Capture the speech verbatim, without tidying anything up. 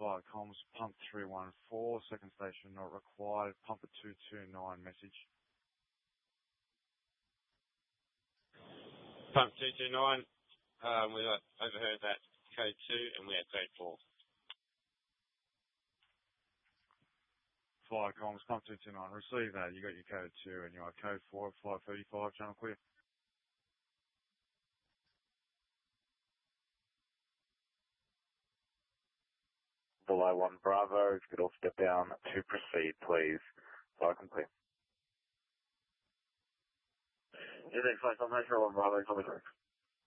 Flight comms, pump three one four, second station not required, pump at two two nine, message. Pump two two nine, um, we overheard that code two and we have code four. Flight comms, pump two two nine, receive that, you got your code two and you are code four, flight thirty-five, channel clear. Below one Bravo, if you could all step down to proceed, please. Flight complete. Index flight, I'm not sure one Bravo, coming through.